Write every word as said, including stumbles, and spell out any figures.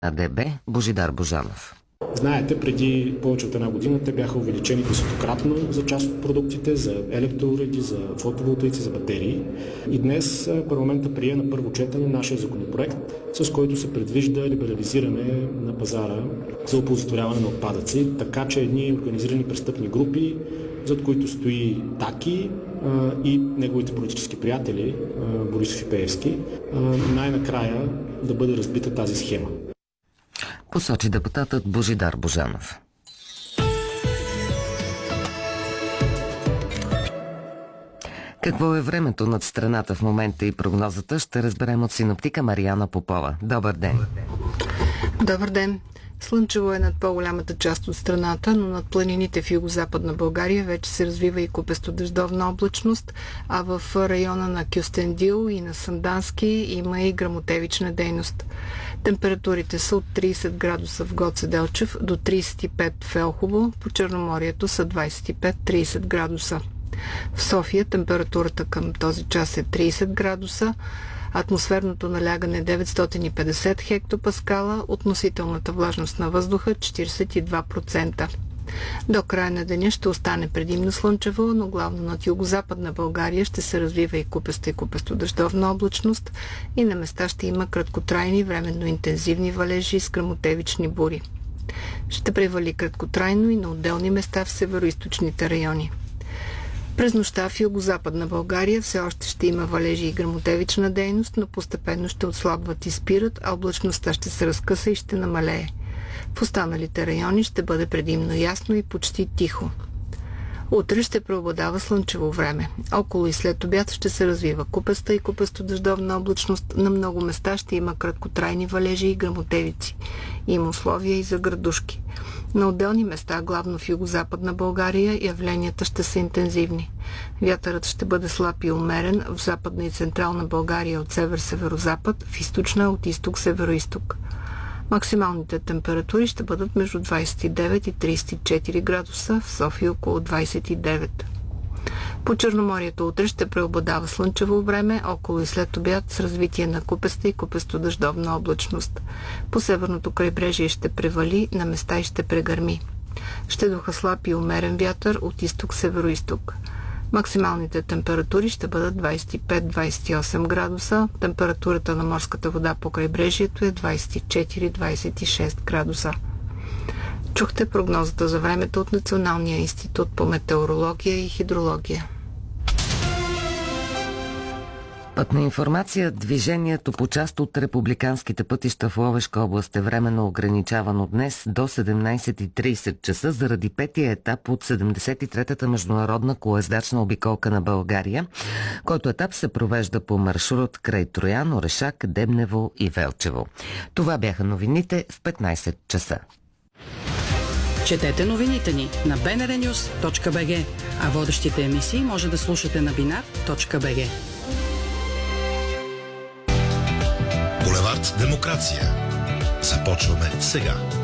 АДБ Божидар Божанов. Знаете, преди повече от една година те бяха увеличени десетократно за част от продуктите, за електроуреди, за фотоволтаици, за батерии. И днес парламента прие на първо четене нашия законопроект, с който се предвижда либерализиране на пазара за оползотворяване на отпадъци, така че едни организирани престъпни групи, зад които стои Таки и неговите политически приятели, Борисов и Пеевски, най-накрая да бъде разбита тази схема. Посочи депутатът Божидар Божанов. Какво е времето над страната в момента и прогнозата, ще разберем от синоптика Мариана Попова. Добър ден! Добър ден! Слънчево е над по-голямата част от страната, но над планините в югозападна България вече се развива и купесто дъждовна облачност, а в района на Кюстендил и на Сандански има и гръмотевична дейност. Температурите са от трийсет градуса в Гоце Делчев до трийсет и пет в Елхово, по Черноморието са двайсет и пет до трийсет градуса. В София температурата към този час е трийсет градуса, атмосферното налягане деветстотин и петдесет хектопаскала, относителната влажност на въздуха четирийсет и два процента. До края на деня ще остане предимно слънчево, но главно над югозападна България ще се развива и купеста и купесто-дъждовна облачност и на места ще има краткотрайни, временно интензивни валежи с гръмотевични бури. Ще превали краткотрайно и на отделни места в североизточните райони. През нощта в югозападна България все още ще има валежи и гръмотевична дейност, но постепенно ще отслабват и спират, а облачността ще се разкъса и ще намалее. В останалите райони ще бъде предимно ясно и почти тихо. Утре ще преобладава слънчево време. Около и след обяд ще се развива купеста и купесто-дъждовна облачност. На много места ще има краткотрайни валежи и гръмотевици. Има условия и за градушки. На отделни места, главно в югозападна България, явленията ще са интензивни. Вятърът ще бъде слаб и умерен в западна и централна България от север-северозапад, в източна от изток-североизток. Максималните температури ще бъдат между двайсет и девет и трийсет и четири градуса, в София около двайсет и девет. По Черноморието утре ще преобладава слънчево време, около и след обяд с развитие на купеста и купесто-дъждовна облачност. По северното крайбрежие ще превали, на места и ще прегърми. Ще духа слаб и умерен вятър от изток-североизток. Максималните температури ще бъдат двайсет и пет до двайсет и осем градуса. Температурата на морската вода по крайбрежието е двайсет и четири до двайсет и шест градуса. Чухте прогнозата за времето от Националния институт по метеорология и хидрология. Пътна информация. Движението по част от републиканските пътища в Ловешка област е временно ограничавано днес до седемнайсет и трийсет часа заради петия етап от седемдесет и третата международна колездачна обиколка на България, който етап се провежда по маршрут край Троян, Орешак, Дебнево и Велчево. Това бяха новините в петнайсет часа. Четете новините ни на би ен ар нюз точка би джи, а водещите емисии може да слушате на бинар точка би джи. Булевард Демокрация. Започваме сега.